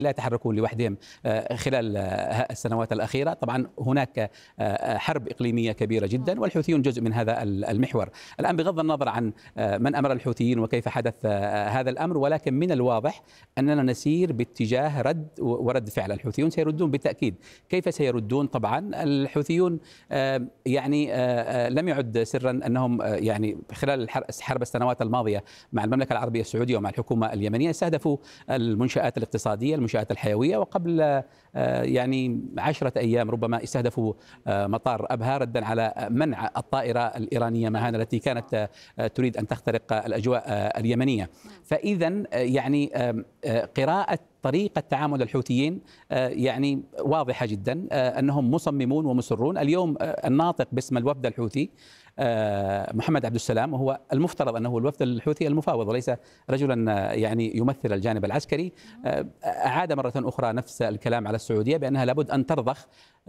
لا يتحركون لوحدهم خلال السنوات الأخيرة. طبعا هناك حرب إقليمية كبيرة جدا، والحوثيون جزء من هذا المحور. الآن بغض النظر عن من أمر الحوثيين وكيف حدث هذا الأمر، ولكن من الواضح أننا نسير باتجاه رد ورد فعل. الحوثيون سيردون بالتأكيد. كيف سيردون؟ طبعا الحوثيون يعني لم يعد سرا أنهم يعني خلال حرب السنوات الماضية مع المملكة العربية السعودية ومع الحكومة اليمنية استهدفوا المنشآت الاقتصادية، المنشآت الحيوية، وقبل يعني 10 أيام ربما استهدفوا مطار أبها ردا على منع الطائرة الإيرانية ماهان التي كانت تريد أن تخترق الأجواء اليمنية. فإذا يعني قراءة طريقة تعامل الحوثيين يعني واضحة جدا، أنهم مصممون ومصرون. اليوم الناطق باسم الوفد الحوثي محمد عبد السلام، وهو المفترض أنه الوفد الحوثي المفاوض وليس رجلا يعني يمثل الجانب العسكري، أعاد مرة أخرى نفس الكلام على السعودية بأنها لابد أن ترضخ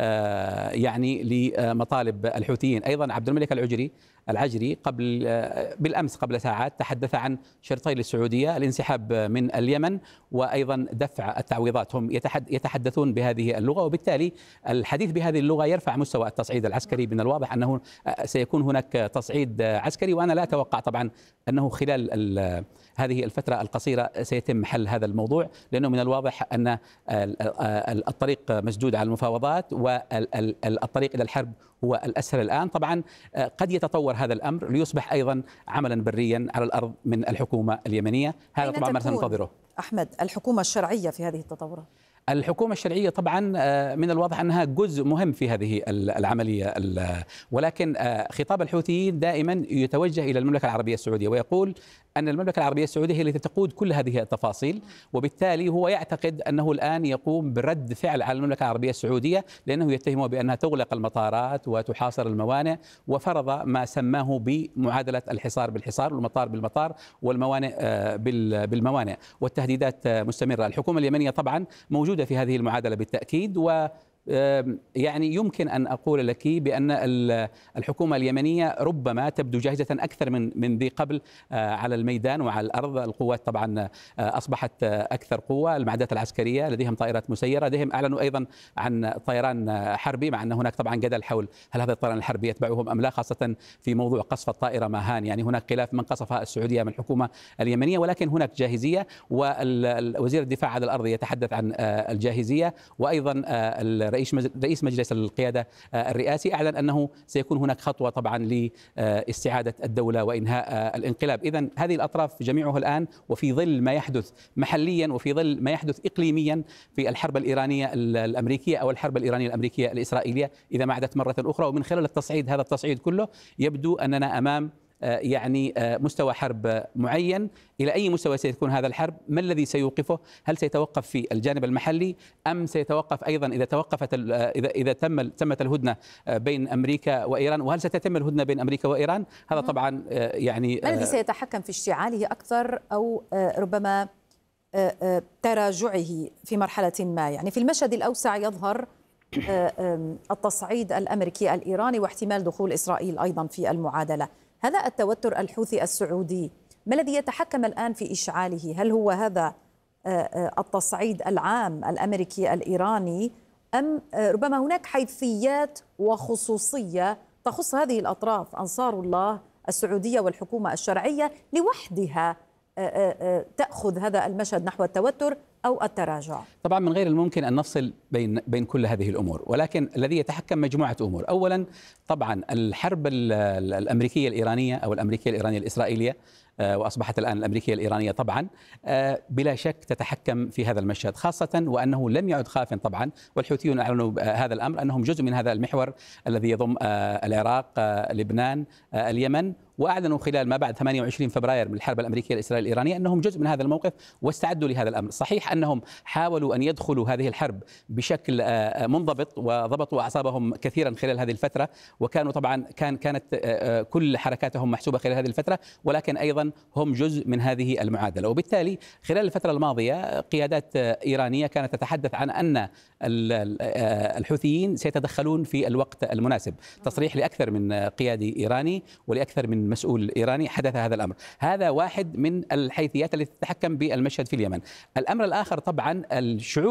يعني لمطالب الحوثيين. أيضا عبد الملك العجري بالأمس قبل ساعات تحدث عن شرطي للسعودية: الانسحاب من اليمن وأيضا دفع التعويضات. هم يتحدثون بهذه اللغة، وبالتالي الحديث بهذه اللغة يرفع مستوى التصعيد العسكري. من الواضح أنه سيكون هناك تصعيد عسكري، وأنا لا أتوقع طبعا أنه خلال هذه الفترة القصيرة سيتم حل هذا الموضوع، لأنه من الواضح أن الطريق مسدود على المفاوضات، والطريق إلى الحرب هو الأسهل الآن. طبعا قد يتطور هذا الأمر ليصبح أيضا عملا بريا على الأرض من الحكومة اليمنية. هذا طبعا ما سننتظره. أحمد، الحكومة الشرعية في هذه التطورات؟ الحكومة الشرعية طبعا من الواضح أنها جزء مهم في هذه العملية، ولكن خطاب الحوثيين دائما يتوجه إلى المملكة العربية السعودية، ويقول أن المملكة العربية السعودية هي التي تقود كل هذه التفاصيل، وبالتالي هو يعتقد أنه الآن يقوم برد فعل على المملكة العربية السعودية، لأنه يتهمها بأنها تغلق المطارات وتحاصر الموانئ، وفرض ما سماه بمعادلة الحصار بالحصار والمطار بالمطار والموانئ بالموانئ، والتهديدات مستمرة. الحكومة اليمنية طبعا موجودة في هذه المعادلة بالتأكيد، و يعني يمكن أن أقول لك بأن الحكومة اليمنية ربما تبدو جاهزة أكثر من ذي قبل على الميدان وعلى الأرض. القوات طبعا أصبحت أكثر قوة، المعدات العسكرية لديهم طائرات مسيرة، لديهم أعلنوا أيضا عن طيران حربي، مع أن هناك طبعا جدل حول هل هذا الطيران الحربي يتبعهم أم لا، خاصة في موضوع قصف الطائرة ماهان. يعني هناك خلاف من قصفها السعودية من الحكومة اليمنية، ولكن هناك جاهزية، ووزير الدفاع على الأرض يتحدث عن الجاهزية. وأيضا رئيس مجلس القيادة الرئاسي أعلن أنه سيكون هناك خطوة طبعا لاستعادة الدولة وإنهاء الانقلاب. إذن هذه الأطراف جميعها الآن، وفي ظل ما يحدث محليا وفي ظل ما يحدث إقليميا في الحرب الإيرانية الأمريكية أو الحرب الإيرانية الأمريكية الإسرائيلية إذا ما عادت مرة أخرى. ومن خلال هذا التصعيد كله يبدو أننا أمام يعني مستوى حرب معين. إلى أي مستوى سيكون هذا الحرب؟ ما الذي سيوقفه؟ هل سيتوقف في الجانب المحلي أم سيتوقف أيضا إذا تمت الهدنة بين أمريكا وإيران؟ وهل ستتم الهدنة بين أمريكا وإيران؟ هذا طبعا يعني ما الذي سيتحكم في اشتعاله أكثر، أو ربما تراجعه في مرحلة ما؟ يعني في المشهد الأوسع يظهر التصعيد الأمريكي الإيراني واحتمال دخول إسرائيل أيضا في المعادلة. هذا التوتر الحوثي السعودي ما الذي يتحكم الآن في إشعاله؟ هل هو هذا التصعيد العام الأمريكي الإيراني، أم ربما هناك حيثيات وخصوصية تخص هذه الأطراف، أنصار الله السعودية والحكومة الشرعية لوحدها تأخذ هذا المشهد نحو التوتر أو التراجع؟ طبعا من غير الممكن أن نفصل بين كل هذه الأمور، ولكن الذي يتحكم مجموعة أمور. أولا طبعا الحرب الأمريكية الإيرانية أو الأمريكية الإيرانية الإسرائيلية، وأصبحت الآن الأمريكية الإيرانية طبعا بلا شك تتحكم في هذا المشهد، خاصة وأنه لم يعد خافا طبعا، والحوثيون أعلنوا هذا الأمر أنهم جزء من هذا المحور الذي يضم العراق، لبنان، اليمن، وأعلنوا خلال ما بعد 28 فبراير من الحرب الأمريكية الإسرائيلية الإيرانية أنهم جزء من هذا الموقف واستعدوا لهذا الأمر. صحيح أنهم حاولوا أن يدخلوا هذه الحرب بشكل منضبط وضبطوا أعصابهم كثيرا خلال هذه الفترة، وكانوا طبعا كانت كل حركاتهم محسوبة خلال هذه الفترة، ولكن أيضا هم جزء من هذه المعادلة. وبالتالي خلال الفترة الماضية قيادات إيرانية كانت تتحدث عن أن الحوثيين سيتدخلون في الوقت المناسب. تصريح لأكثر من قيادي إيراني ولأكثر من مسؤول إيراني حدث هذا الأمر. هذا واحد من الحيثيات التي تتحكم بالمشهد في اليمن. الأمر الآخر الآخر طبعا الشعوب